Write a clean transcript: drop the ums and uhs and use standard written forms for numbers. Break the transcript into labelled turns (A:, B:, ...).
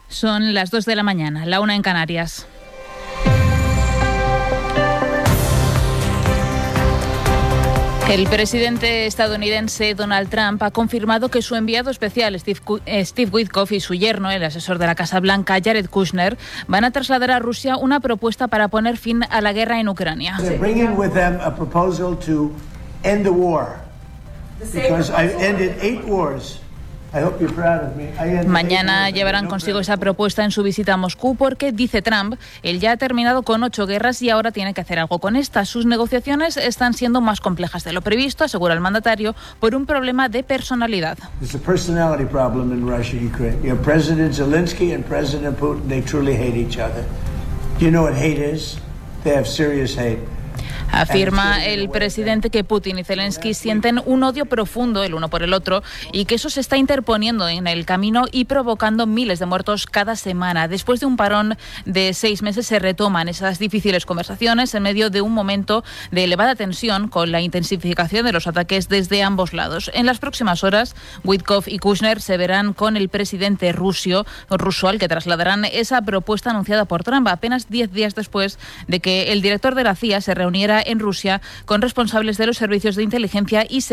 A: Son las 2 de la mañana, la 1 en Canarias. El presidente estadounidense Donald Trump ha confirmado que su enviado especial Steve Witkoff y su yerno, el asesor de la Casa Blanca Jared Kushner, van a trasladar a Rusia una propuesta para poner fin a la guerra en Ucrania. Mañana llevarán consigo esa propuesta en su visita a Moscú porque, dice Trump, él ya ha terminado con 8 guerras y ahora tiene que hacer algo con esta. Sus negociaciones están siendo más complejas de lo previsto, asegura el mandatario, por un problema de personalidad.
B: President Zelensky and President Putin, they truly hate each other. Do you know what hate is? They have serious hate.
A: Afirma el presidente que Putin y Zelensky sienten un odio profundo el uno por el otro y que eso se está interponiendo en el camino y provocando miles de muertos cada semana. Después de un parón de 6 meses se retoman esas difíciles conversaciones en medio de un momento de elevada tensión con la intensificación de los ataques desde ambos lados. En las próximas horas, Witkoff y Kushner se verán con el presidente ruso al que trasladarán esa propuesta anunciada por Trump apenas 10 días después de que el director de la CIA se reuniera en Rusia con responsables de los servicios de inteligencia y